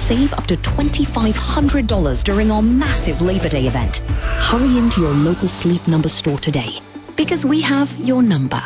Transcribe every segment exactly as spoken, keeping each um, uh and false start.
save up to two thousand five hundred dollars during our massive Labor Day event. Hurry into your local Sleep Number store today, because we have your number.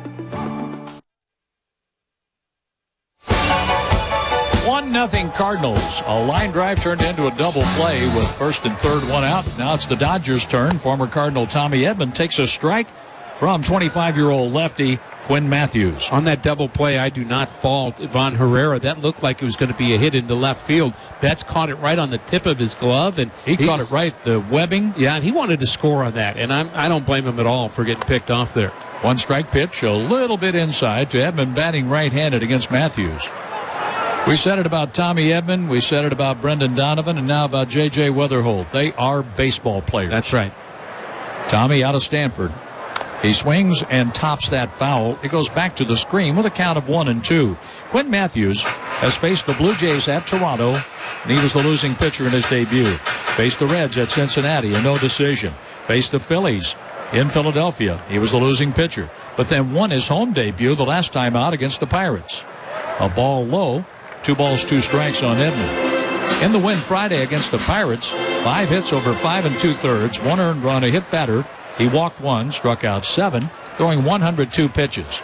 one nothing Cardinals. A line drive turned into a double play with first and third one out. Now it's the Dodgers' turn. Former Cardinal Tommy Edman takes a strike from twenty-five-year-old lefty Quinn Matthews. On that double play, I do not fault Ivan Herrera. That looked like it was going to be a hit into left field. Betts caught it right on the tip of his glove, and he, he caught was, it right the webbing. Yeah, and he wanted to score on that, and I'm, I don't blame him at all for getting picked off there. One strike pitch, a little bit inside to Edman, batting right-handed against Matthews. We said it about Tommy Edman, we said it about Brendan Donovan, and now about J J Weatherholt. They are baseball players. That's right. Tommy out of Stanford. He swings and tops that foul. It goes back to the screen with a count of one and two. Quinn Matthews has faced the Blue Jays at Toronto, and he was the losing pitcher in his debut. Faced the Reds at Cincinnati, a no decision. Faced the Phillies in Philadelphia. He was the losing pitcher, but then won his home debut the last time out against the Pirates. A ball low. Two balls, two strikes on Edman. In the win Friday against the Pirates, five hits over five and two-thirds, one earned run, a hit batter. He walked one, struck out seven, throwing one hundred two pitches.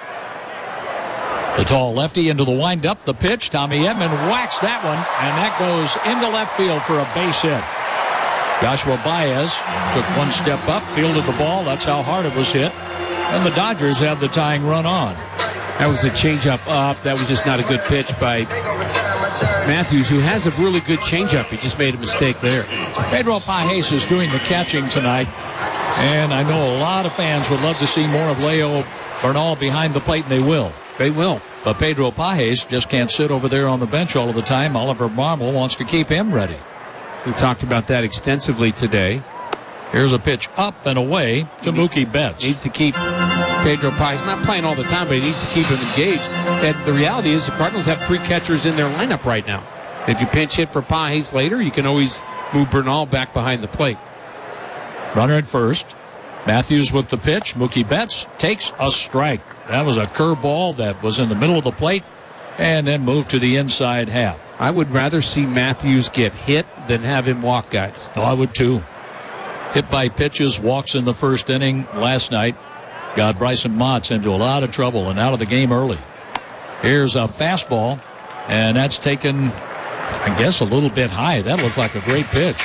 The tall lefty into the windup, the pitch. Tommy Edman whacks that one, and that goes into left field for a base hit. Joshua Baez took one step up, fielded the ball. That's how hard it was hit. And the Dodgers have the tying run on. That was a changeup up. That was just not a good pitch by Matthews, who has a really good changeup. He just made a mistake there. Pedro Pages is doing the catching tonight, and I know a lot of fans would love to see more of Leo Bernal behind the plate, and they will. They will. But Pedro Pages just can't sit over there on the bench all of the time. Oliver Marmol wants to keep him ready. We talked about that extensively today. Here's a pitch up and away to Mookie Betts. Needs to keep Pedro Pages, not playing all the time, but he needs to keep him engaged. And the reality is the Cardinals have three catchers in their lineup right now. If you pinch hit for Pages later, you can always move Bernal back behind the plate. Runner at first. Matthews with the pitch. Mookie Betts takes a strike. That was a curveball that was in the middle of the plate and then moved to the inside half. I would rather see Matthews get hit than have him walk guys. Oh, I would too. Hit by pitches, walks in the first inning last night. Got Bryson Motts into a lot of trouble and out of the game early. Here's a fastball, and that's taken, I guess, a little bit high. That looked like a great pitch.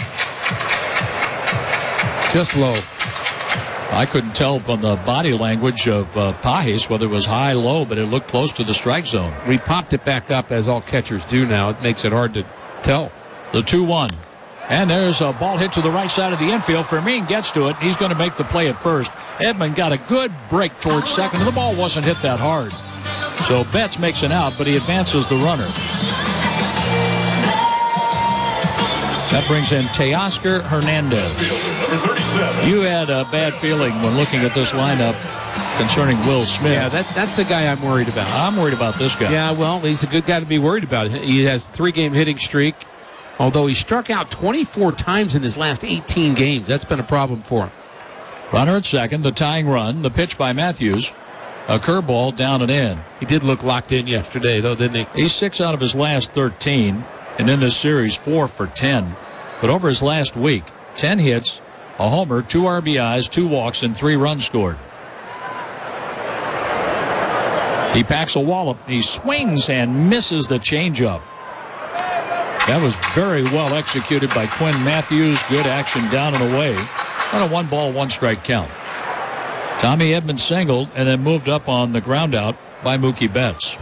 Just low. I couldn't tell from the body language of uh, Pages whether it was high, low, but it looked close to the strike zone. We popped it back up, as all catchers do now. It makes it hard to tell. The two one. And there's a ball hit to the right side of the infield. Fermin gets to it. He's going to make the play at first. Edman got a good break towards second. The ball wasn't hit that hard. So Betts makes an out, but he advances the runner. That brings in Teoscar Hernandez. You had a bad feeling when looking at this lineup concerning Will Smith. Yeah, that, that's the guy I'm worried about. I'm worried about this guy. Yeah, well, he's a good guy to be worried about. He has a three-game hitting streak. Although he struck out twenty-four times in his last eighteen games. That's been a problem for him. Runner at second, the tying run. The pitch by Matthews. A curveball down and in. He did look locked in yesterday, though, didn't he? He's six out of his last thirteen. And in this series, four for ten. But over his last week, ten hits, a homer, two R B Is, two walks, and three runs scored. He packs a wallop. He swings and misses the changeup. That was very well executed by Quinn Matthews. Good action down and away on a one ball, one strike count. Tommy Edman singled and then moved up on the ground out by Mookie Betts.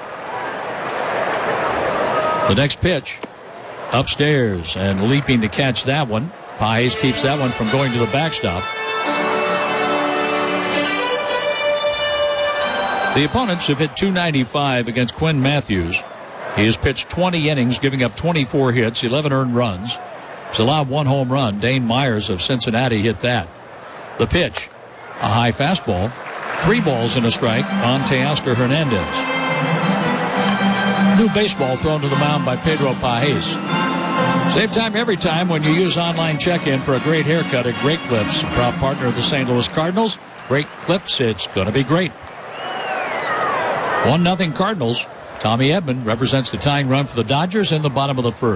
The next pitch upstairs and leaping to catch that one. Pages keeps that one from going to the backstop. The opponents have hit two ninety-five against Quinn Matthews. He has pitched twenty innings, giving up twenty-four hits, eleven earned runs. He's allowed one home run. Dane Myers of Cincinnati hit that. The pitch, a high fastball. Three balls and a strike on Teoscar Hernandez. New baseball thrown to the mound by Pedro Pages. Save time every time when you use online check-in for a great haircut at Great Clips, a proud partner of the Saint Louis Cardinals. Great Clips, it's going to be great. one nothing Cardinals. Tommy Edman represents the tying run for the Dodgers in the bottom of the first.